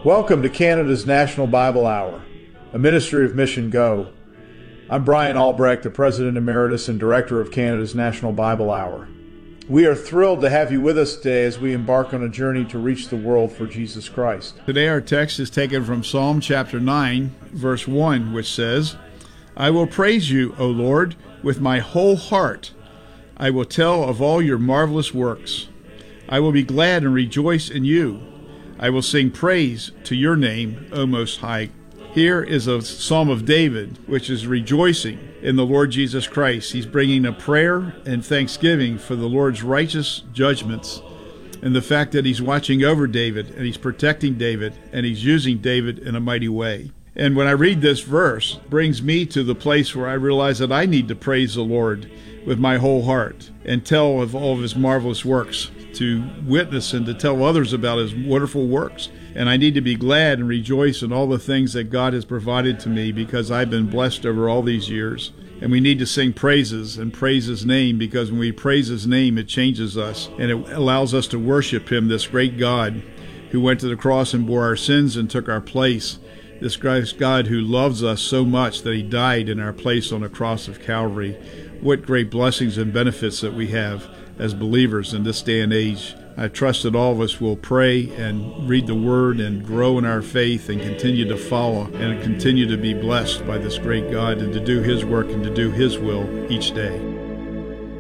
Welcome to Canada's National Bible Hour, a ministry of Mission Go. I'm Brian Albrecht, the President Emeritus and Director of Canada's National Bible Hour. We are thrilled to have you with us today as we embark on a journey to reach the world for Jesus Christ. Today our text is taken from Psalm chapter 9, verse 1, which says, I will praise you, O Lord, with my whole heart. I will tell of all your marvelous works. I will be glad and rejoice in you. I will sing praise to your name, O Most High. Here is a Psalm of David, which is rejoicing in the Lord Jesus Christ. He's bringing a prayer and thanksgiving for the Lord's righteous judgments and the fact that he's watching over David and he's protecting David and he's using David in a mighty way. And when I read this verse, it brings me to the place where I realize that I need to praise the Lord with my whole heart and tell of all of his marvelous works, to witness and to tell others about his wonderful works. And I need to be glad and rejoice in all the things that God has provided to me because I've been blessed over all these years. And we need to sing praises and praise his name, because when we praise his name, it changes us and it allows us to worship him, this great God who went to the cross and bore our sins and took our place. This God who loves us so much that he died in our place on the cross of Calvary. What great blessings and benefits that we have as believers in this day and age. I trust that all of us will pray and read the Word and grow in our faith and continue to follow and continue to be blessed by this great God and to do his work and to do his will each day.